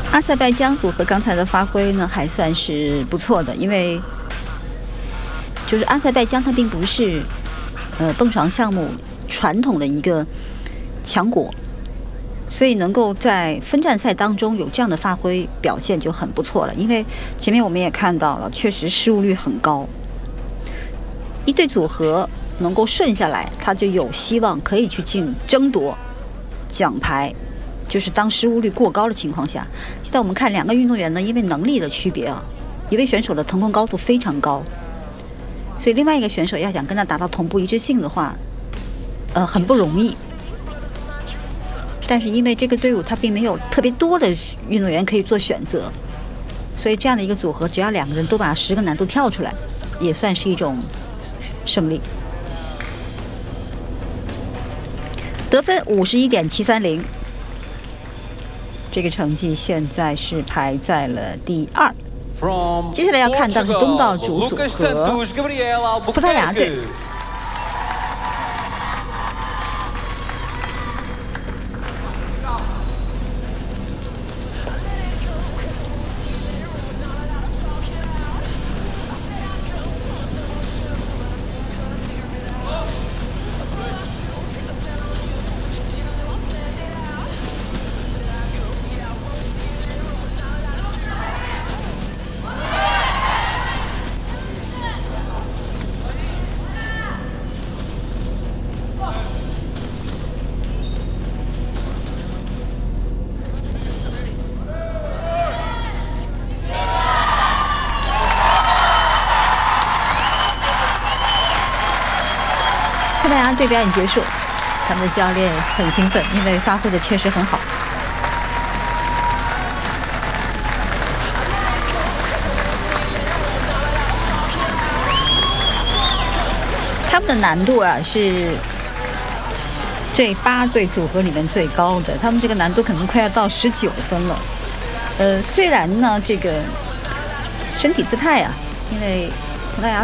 阿塞拜疆组合刚才的发挥呢，还算是不错的，因为就是阿塞拜疆它并不是蹦床项目传统的一个强国，所以能够在分站赛当中有这样的发挥表现就很不错了。因为前面我们也看到了，确实失误率很高，一对组合能够顺下来，他就有希望可以去争夺奖牌。就是当失误率过高的情况下，现在我们看两个运动员呢，因为能力的区别啊，一位选手的腾空高度非常高，所以另外一个选手要想跟他达到同步一致性的话，很不容易。但是因为这个队伍它并没有特别多的运动员可以做选择，所以这样的一个组合，只要两个人都把10个难度跳出来，也算是一种胜利。得分51.730。这个成绩现在是排在了第2。接下来要看到的是东道主组合葡萄牙队。葡萄牙队表演结束，他们的教练很兴奋，因为发挥的确实很好。他们的难度啊是这8对组合里面最高的，他们这个难度可能快要到19分了。虽然呢这个身体姿态啊，因为葡萄牙